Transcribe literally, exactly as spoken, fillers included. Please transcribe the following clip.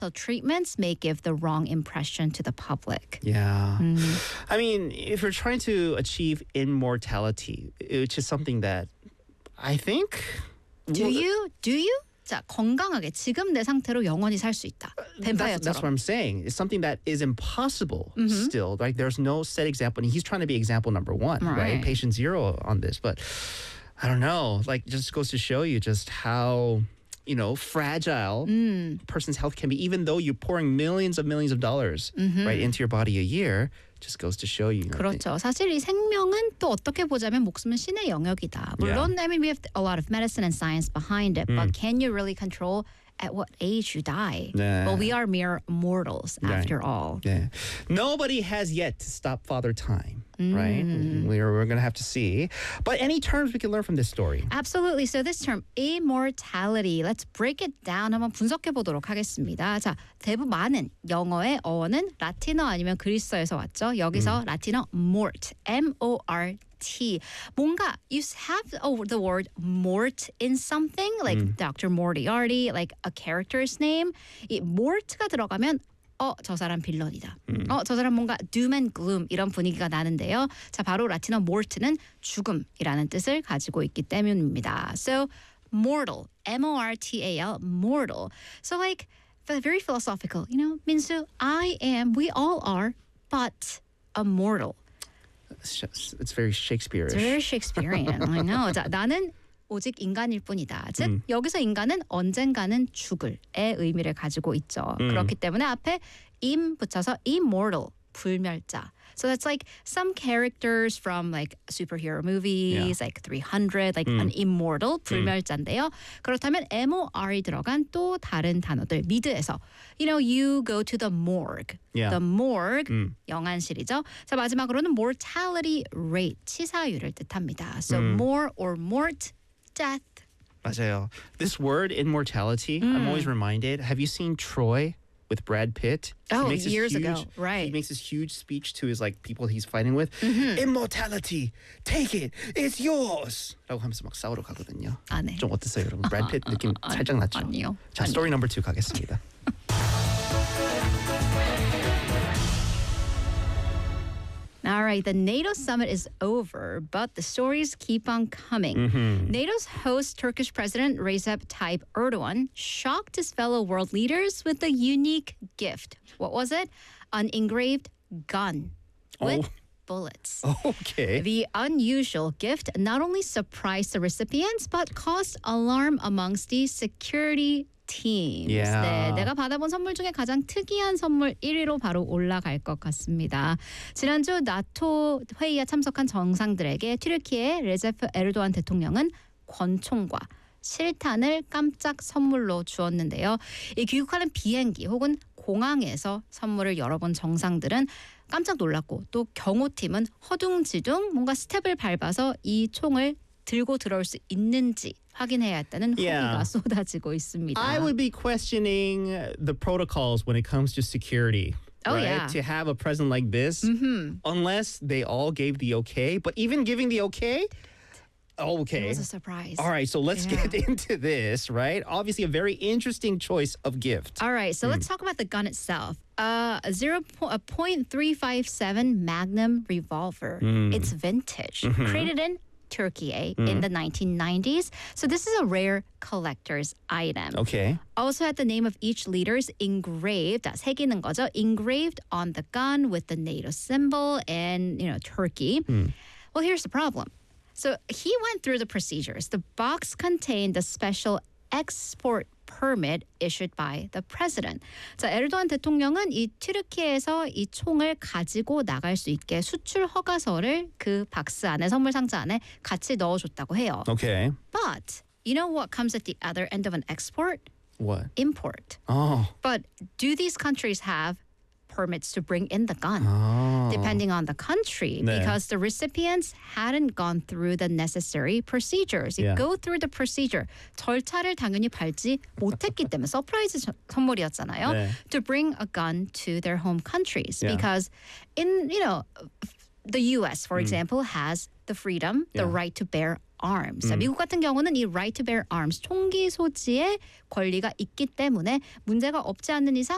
treatments may give the wrong impression to the public. Yeah. Mm. I mean, if you're trying to achieve immortality, which is something that I think... Do well, you? Do you? 자, 건강하게 지금 내 상태로 영원히 살 수 있다. That's, that's what I'm saying. It's something that is impossible mm-hmm. still. Like there's no set example. And he's trying to be example number one, right? right? Patient zero on this. But I don't know. Like it just goes to show you just how... you know, fragile mm. a person's health can be, even though you're pouring millions of millions of dollars mm-hmm. right into your body a year, just goes to show you. 그렇죠. 사실 이 생명은 또 어떻게 보자면 목숨은 신의 영역이다. 물론, yeah. I mean, we have a lot of medicine and science behind it, mm. but can you really control at what age you die? Yeah. Well, we are mere mortals after right. all. Yeah. Nobody has yet to stop Father Time. Right? Mm. We're, we're going to have to see. But any terms we can learn from this story? Absolutely. So this term, immortality. Let's break it down. 한번 분석해 보도록 하겠습니다. 자, 대부분 많은 영어의 어원은 라틴어 아니면 그리스어에서 왔죠. 여기서 음. 라틴어 mort, M O R T. 뭔가 you have oh, the word mort in something, like mm. Doctor Moriarty, like a character's name. 이 mort가 들어가면 어, 저 사람 빌런이다. 음. 어, 저 사람 뭔가 doom and gloom 이런 분위기가 나는데요. 자, 바로 라틴어 mort는 죽음이라는 뜻을 가지고 있기 때문입니다. So, mortal, M O R T A L, mortal. So like, very philosophical. You know, Minsu, I am, we all are, but a mortal. It's, just, it's very Shakespeare-ish. It's very Shakespearean. I know. 자, 나는 오직 인간일 뿐이다. 즉 음. 여기서 인간은 언젠가는 죽을의 의미를 가지고 있죠. 음. 그렇기 때문에 앞에 임 붙여서 immortal, 불멸자. So that's like some characters from like superhero movies, yeah. like three hundred, like 음. an immortal, 불멸자인데요. 음. 그렇다면 mor이 들어간 또 다른 단어들 미드에서 you know, you go to the morgue. Yeah. The morgue, 음. 영안실이죠. 자, 마지막으로는 mortality rate, 치사율을 뜻합니다. So 음. more or mort, death. 맞아요. This word, immortality, mm. I'm always reminded. Have you seen Troy with Brad Pitt? Oh, he makes years huge, ago, right. He makes this huge speech to his like people he's fighting with. Mm-hmm. Immortality, take it, it's yours. 라고 하면서 막 싸우러 가거든요. 아, 네. 좀 어땠어요, 여러분? Brad Pitt 느낌 아, 살짝 났죠? 아니요. 자, 아니요. story number two 가겠습니다. All right, the NATO summit is over, but the stories keep on coming. Mm-hmm. NATO's host, Turkish President Recep Tayyip Erdogan, shocked his fellow world leaders with a unique gift. What was it? An engraved gun with oh. bullets. Okay. The unusual gift not only surprised the recipients, but caused alarm amongst the security teams. Yeah. 네, 내가 받아본 선물 중에 가장 특이한 선물 일 위로 바로 올라갈 것 같습니다. 지난주 나토 회의에 참석한 정상들에게 튀르키예 레제프 에르도안 대통령은 권총과 실탄을 깜짝 선물로 주었는데요. 이 귀국하는 비행기 혹은 공항에서 선물을 열어본 정상들은 깜짝 놀랐고 또 경호팀은 허둥지둥 뭔가 스텝을 밟아서 이 총을 들고 들어올 수 있는지 확인해야 했다는 yeah. 후기가 쏟아지고 있습니다. I would be questioning the protocols when it comes to security. Oh, right? yeah. To have a president like this, mm-hmm. unless they all gave the okay. But even giving the okay, okay. It was a surprise. All right, so let's yeah. get into this, right? Obviously, a very interesting choice of gift. All right, so mm. let's talk about the gun itself. Uh, a zero a point three five seven Magnum revolver. Mm. It's vintage, Mm-hmm. created in Turkey mm. in the nineteen nineties. So this is a rare collector's item. Okay. Also had the name of each leader's engraved, 아, 새기는 거죠, engraved on the gun with the NATO symbol and, you know, Turkey. Mm. Well, here's the problem. So he went through the procedures. The box contained the special export permit issued by the president. 자, 에르도안 대통령은 이 튀르키예에서 이 총을 가지고 나갈 수 있게 수출 허가서를 그 박스 안에, 선물 상자 안에 같이 넣어줬다고 해요. Okay. But you know what comes at the other end of an export? What? Import. Oh. But do these countries have permits to bring in the gun? Oh. Depending on the country, 네. because the recipients hadn't gone through the necessary procedures. You Yeah. go through the procedure. 절차를 당연히 밟지 못했기 때문에 서프라이즈 저- 선물이었잖아요. 네. To bring a gun to their home countries. Yeah. Because in, you know, the U S, for example, has the freedom, the Yeah. right to bear arms. 자, 미국 같은 경우는 이 right to bear arms, 총기 소지의 권리가 있기 때문에 문제가 없지 않는 이상